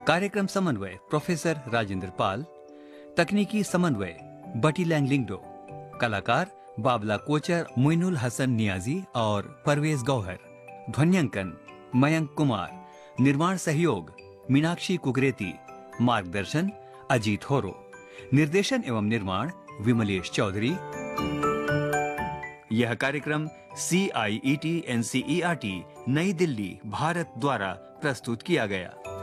कार्यक्रम समन्वय प्रोफेसर राजेंद्र पाल, तकनीकी समन्वय बटी लैंगलिंगडो, कलाकार बाबला कोचर, मोइनुल हसन नियाजी और परवेज गौहर, ध्वन्यांकन मयंक कुमार, निर्माण सहयोग मीनाक्षी कुकरेती, मार्गदर्शन अजीत होरो, निर्देशन एवं निर्माण विमलेश चौधरी। यह कार्यक्रम CIET NCERT नई दिल्ली भारत द्वारा प्रस्तुत किया गया।